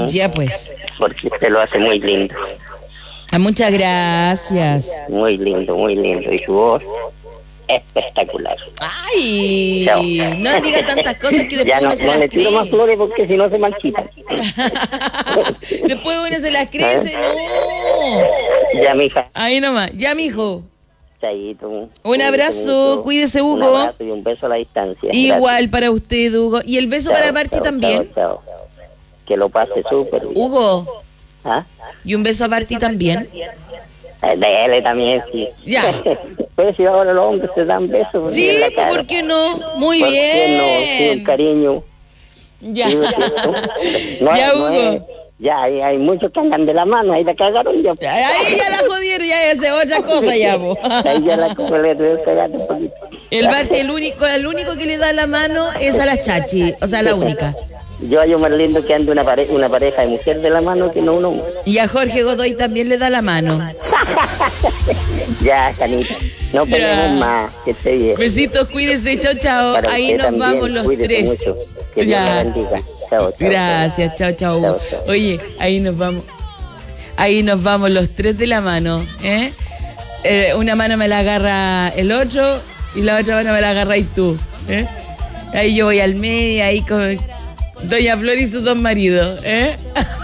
Ya pues. Porque usted lo hace muy lindo. Muchas gracias. Muy lindo, muy lindo. Y su voz, espectacular. Ay, Chao. no diga tantas cosas que después Ya no, uno se no las le tiro cree. más flores porque si no se marchitan. Después uno se las cree, no. Ya, mija. Ahí nomás, ya mijo. Chaito. Un abrazo, mucho. cuídese, Un Hugo. abrazo y un beso a la distancia. Igual para usted, Hugo. Y el beso Gracias. para Marti Chao, también. chao, chao. Que lo pase súper bien. Hugo, ¿Ah? y un beso a Marti también. Dele también, sí. Ya. Pues si ahora los hombres se dan besos. Sí, en la pues, cara. ¿por qué no? Muy ¿Por qué no? Sí, bien. un cariño. Ya. Sí, no Ya, es, no Hugo. es. Ya, hay muchos que andan de la mano, ahí la cagaron ya. Ahí ya la jodieron, ya esa es otra cosa ya, po. Ahí ya la coge, le tuve que cagar un poquito. El Marti, el único que le da la mano es a la Chachi, o sea, la única. Yo hallo más lindo que ande una pareja de mujer de la mano que no un hombre. Y a Jorge Godoy también le da la mano. Ya, Janita, no peleemos Ya. más, que esté bien. Besitos, cuídense, chao, chao. Para Ahí usted nos también, vamos los cuídese tres. mucho. Que Dios Ya. la bendiga. Chao, chao. Gracias, chao, chao. Chao, chao. Oye, ahí nos vamos. Ahí nos vamos los tres de la mano, ¿eh? Una mano me la agarra el otro y la otra mano me la agarras tú, ¿eh? Ahí yo voy al medio, ahí con Doña Flor y sus dos maridos, ¿eh?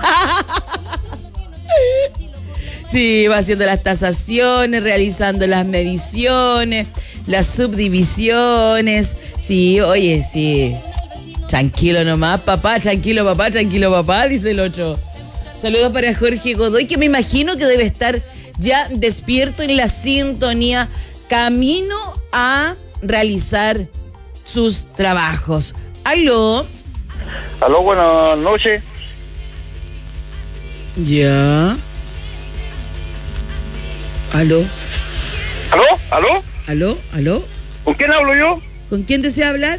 Sí, va haciendo las tasaciones, realizando las mediciones, las subdivisiones. Sí, oye, sí. Tranquilo nomás, papá, tranquilo papá, dice el otro. Saludos para Jorge Godoy, que me imagino que debe estar ya despierto en la sintonía, camino a realizar sus trabajos. ¿Aló? Aló, buenas noches. Ya. ¿Aló? ¿Aló? ¿Aló? ¿Aló? ¿Aló? ¿Con quién hablo yo? ¿Con quién desea hablar?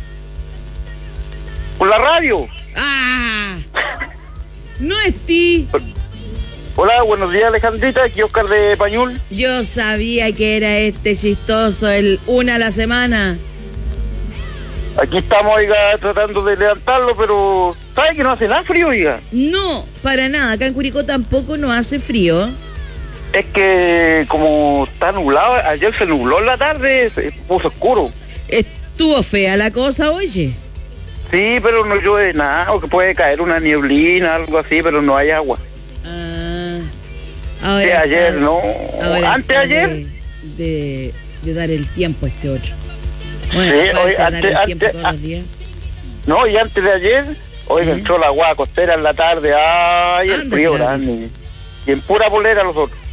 Con la radio. ¡Ah! No es ti. Hola, buenos días, Alejandrita. Aquí Oscar de Pañul. Yo sabía que era este chistoso, el una a la semana. Aquí estamos, oiga, tratando de levantarlo, pero ¿sabe que no hace nada frío, oiga? No, para nada. Acá en Curicó tampoco no hace frío. Es que como está nublado, ayer se nubló en la tarde, se puso oscuro. Estuvo fea la cosa, oye. Sí, pero no llueve nada, o que puede caer una nieblina, algo así, pero no hay agua. Ah, Sí, ahora ayer está- no, ahora antes está ayer. De dar el tiempo a este otro. Bueno, Sí, aparte oye, de dar antes- el tiempo antes- todos los días. No, y antes de ayer, oiga, entró la agua costera en la tarde, ay, el Ándate, frío la grande. Y en pura polera los otros.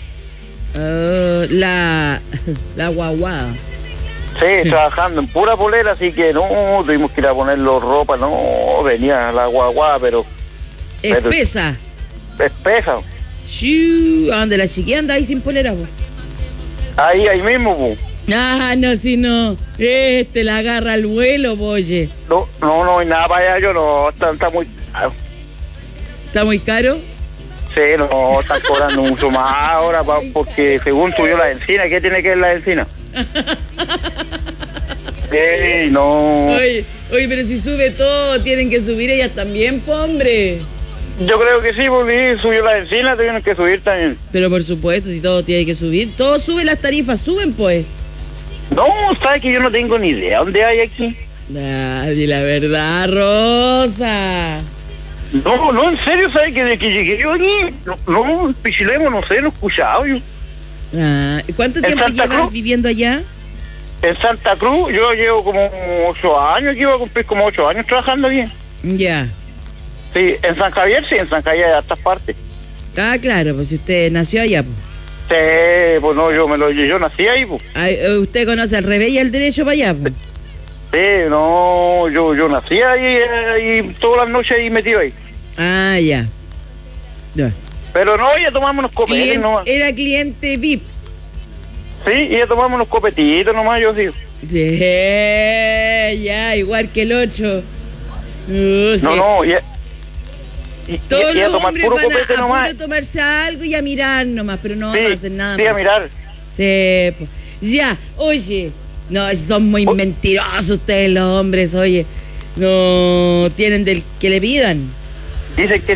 La guaguada. Sí, trabajando en pura polera, así que no, tuvimos que ir a ponerlo ropa, no, venía la guagua, pero Espesa. espesa. Shiu, ¿a dónde la chiquilla anda ahí sin polera, vos? Ahí mismo, po. Ah, no, si no. La agarra al vuelo, oye. No hay nada para allá, yo no, está muy caro. ¿Está muy caro? Sí, no, están cobrando mucho más ahora, porque según subió la encina, ¿qué tiene que ver la encina? Sí, no. Oye, pero si sube todo, tienen que subir ellas también, po, hombre. Yo creo que sí, porque subió la encina, tienen que subir también. Pero por supuesto, si todo tiene que subir, todo sube, las tarifas suben, pues. No, sabes que yo no tengo ni idea dónde hay aquí. Nadie, la verdad, Rosa. No, en serio, ¿sabes que desde que llegué yo aquí? No, Pichilemo, no sé, no he escuchado yo. Ah, ¿cuánto ¿En tiempo Santa llevas Cruz? viviendo allá? En Santa Cruz yo llevo como 8 años, aquí voy a cumplir como 8 años trabajando bien. Ya. Sí, en San Javier, sí, en San Javier de estas partes. Ah, claro, pues si usted nació allá, pues. Sí, pues no, yo nací ahí, pues. Usted conoce al revés y al derecho para allá, pues. Sí, no, yo nací ahí todas las noches ahí metido ahí. Ah, ya. Ya. Pero no, ya tomamos unos copetes nomás. Era cliente VIP. Sí, ya tomamos unos copetitos nomás, yo sí. Sí, ya, igual que el 8. Sí. No, ya. Todos Y a los tomar hombres puro van copete a nomás. puro tomarse algo y a mirar nomás, pero no, Sí, no hacen nada sí, más. a mirar. Sí, pues. Ya, oye, no, son muy mentirosos ustedes los hombres, oye. No tienen del que le pidan. Dicen que